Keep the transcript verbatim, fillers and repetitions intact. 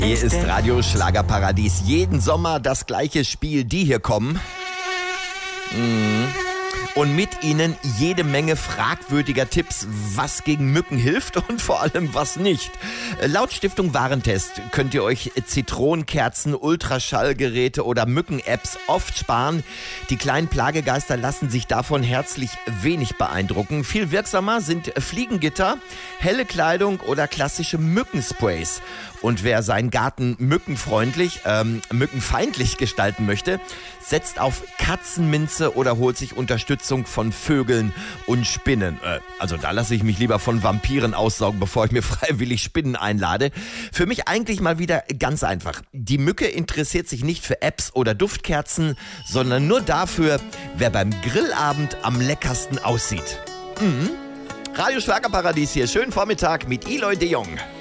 Hier ist Radio Schlagerparadies. Jeden Sommer das gleiche Spiel, die hier kommen. Mhm. Und mit ihnen jede Menge fragwürdiger Tipps, was gegen Mücken hilft und vor allem was nicht. Laut Stiftung Warentest könnt ihr euch Zitronenkerzen, Ultraschallgeräte oder Mücken-Apps oft sparen. Die kleinen Plagegeister lassen sich davon herzlich wenig beeindrucken. Viel wirksamer sind Fliegengitter, helle Kleidung oder klassische Mückensprays. Und wer seinen Garten mückenfreundlich, ähm, mückenfeindlich gestalten möchte, setzt auf Katzenminze oder holt sich Unterstützung von Vögeln und Spinnen. Äh, also da lasse ich mich lieber von Vampiren aussaugen, bevor ich mir freiwillig Spinnen einlade. Für mich eigentlich mal wieder ganz einfach. Die Mücke interessiert sich nicht für Apps oder Duftkerzen, sondern nur dafür, wer beim Grillabend am leckersten aussieht. Mhm. Radio Schlagerparadies hier. Schönen Vormittag mit Eloy de Jong.